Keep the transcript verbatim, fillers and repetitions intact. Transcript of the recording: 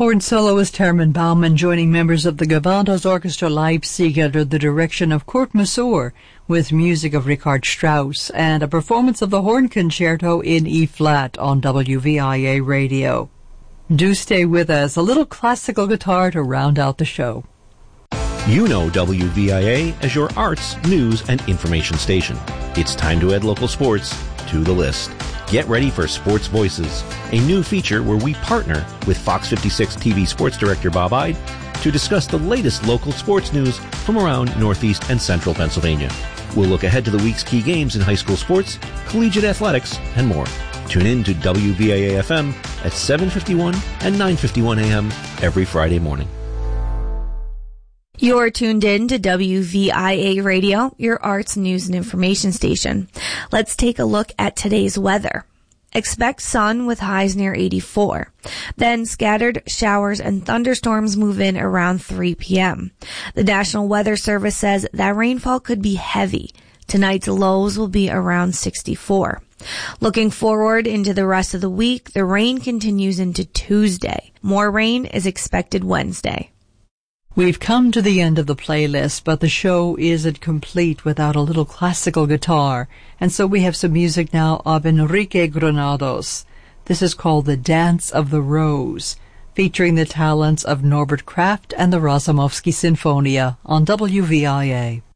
Horn soloist Herman Baumann joining members of the Gewandhaus Orchestra Leipzig under the direction of Kurt Masur with music of Richard Strauss and a performance of the Horn Concerto in E-flat on W V I A Radio. Do stay with us. A little classical guitar to round out the show. You know W V I A as your arts, news, and information station. It's time to add local sports to the list. Get ready for Sports Voices, a new feature where we partner with Fox fifty-six T V sports director Bob Ide to discuss the latest local sports news from around Northeast and Central Pennsylvania. We'll look ahead to the week's key games in high school sports, collegiate athletics, and more. Tune in to W V I A F M at seven fifty-one and nine fifty-one A M every Friday morning. You're tuned in to W V I A Radio, your arts, news, and information station. Let's take a look at today's weather. Expect sun with highs near eighty-four. Then scattered showers and thunderstorms move in around three p.m. The National Weather Service says that rainfall could be heavy. Tonight's lows will be around sixty-four. Looking forward into the rest of the week, the rain continues into Tuesday. More rain is expected Wednesday. We've come to the end of the playlist, but the show isn't complete without a little classical guitar, and so we have some music now of Enrique Granados. This is called The Dance of the Rose, featuring the talents of Norbert Kraft and the Razumovsky Sinfonia on W V I A.